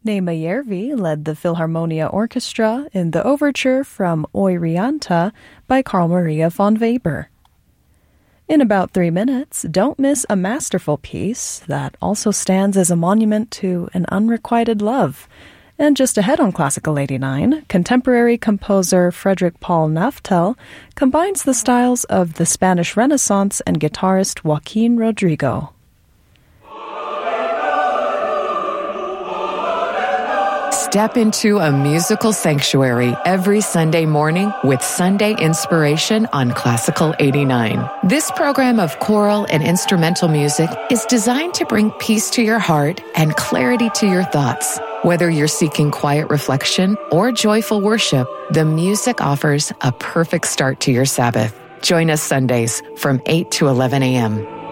Neema Järvi led the Philharmonia Orchestra in the overture from Oirianta by Carl Maria von Weber. In about 3 minutes, don't miss a masterful piece that also stands as a monument to an unrequited love. And just ahead on Classical 89, contemporary composer Frederick Paul Naftel combines the styles of the Spanish Renaissance and guitarist Joaquin Rodrigo. Step into a musical sanctuary every Sunday morning with Sunday Inspiration on Classical 89. This program of choral and instrumental music is designed to bring peace to your heart and clarity to your thoughts. Whether you're seeking quiet reflection or joyful worship, the music offers a perfect start to your Sabbath. Join us Sundays from 8 to 11 a.m.